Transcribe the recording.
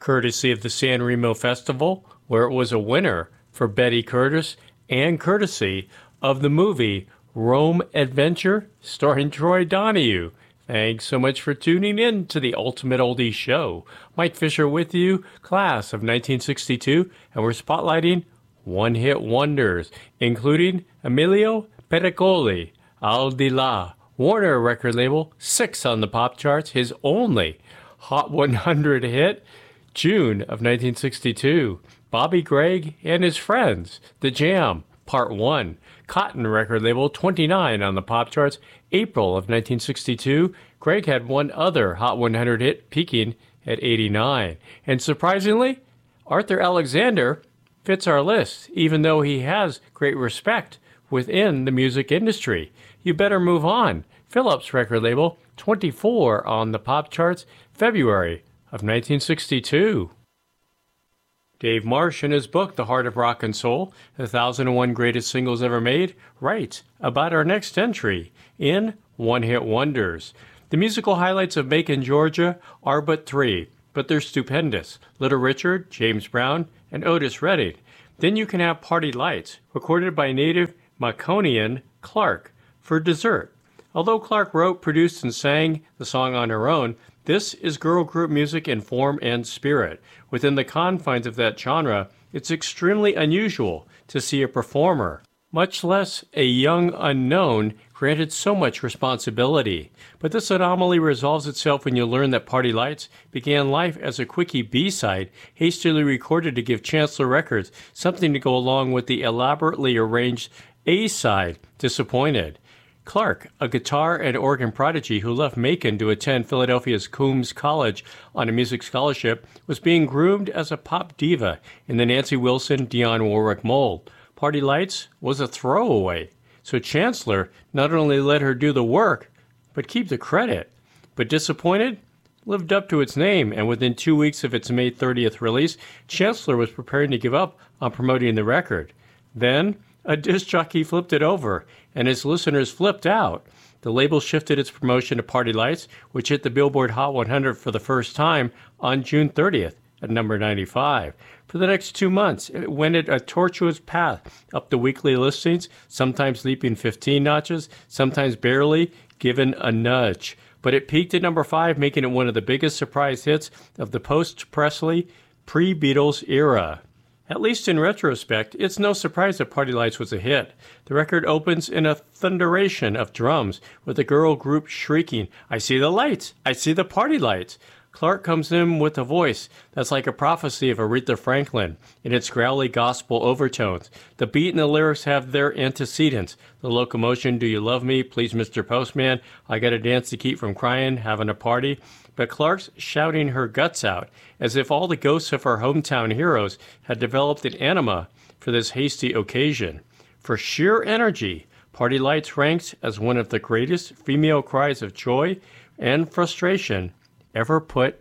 courtesy of the San Remo Festival, where it was a winner for Betty Curtis, and courtesy of the movie Rome Adventure, starring Troy Donahue. Thanks so much for tuning in to the Ultimate Oldies Show. Mike Fisher with you, class of 1962, and we're spotlighting one-hit wonders, including Emilio Pericoli, Al Di La, Warner record label, 6 on the pop charts, his only Hot 100 hit, June of 1962. Bobby Gregg and His Friends, The Jam, Part 1, Cotton record label, 29 on the pop charts, April of 1962. Gregg had one other Hot 100 hit, peaking at 89. And surprisingly, Arthur Alexander fits our list, even though he has great respect within the music industry. You Better Move On, Phillips record label, 24 on the pop charts, February of 1962. Dave Marsh, in his book, The Heart of Rock and Soul, 1001 Greatest Singles Ever Made, writes about our next entry in One Hit Wonders. The musical highlights of Macon, Georgia are but 3, but they're stupendous. Little Richard, James Brown, and Otis Redding. Then you can have Party Lights, recorded by native Maconian Clark, for dessert. Although Clark wrote, produced, and sang the song on her own, this is girl group music in form and spirit. Within the confines of that genre, it's extremely unusual to see a performer, much less a young unknown, granted so much responsibility. But this anomaly resolves itself when you learn that Party Lights began life as a quickie B-side, hastily recorded to give Chancellor Records something to go along with the elaborately arranged A-side, Disappointed. Clark, a guitar and organ prodigy who left Macon to attend Philadelphia's Coombs College on a music scholarship, was being groomed as a pop diva in the Nancy Wilson, Dionne Warwick mold. Party Lights was a throwaway, so Chancellor not only let her do the work, but keep the credit. But Disappointed lived up to its name, and within 2 weeks of its May 30th release, Chancellor was preparing to give up on promoting the record. Then, a disc jockey flipped it over, and his listeners flipped out. The label shifted its promotion to Party Lights, which hit the Billboard Hot 100 for the first time on June 30th at number 95. For the next 2 months, it went a tortuous path up the weekly listings, sometimes leaping 15 notches, sometimes barely given a nudge. But it peaked at number 5, making it one of the biggest surprise hits of the post-Presley, pre-Beatles era. At least in retrospect, it's no surprise that Party Lights was a hit. The record opens in a thunderation of drums, with the girl group shrieking, "I see the lights! I see the party lights!" Clark comes in with a voice that's like a prophecy of Aretha Franklin in its growly gospel overtones. The beat and the lyrics have their antecedents. The locomotion, "Do you love me? Please, Mr. Postman. I gotta dance to keep from crying, having a party." But Clark's shouting her guts out, as if all the ghosts of her hometown heroes had developed an anima for this hasty occasion. For sheer energy, Party Lights ranks as one of the greatest female cries of joy and frustration ever put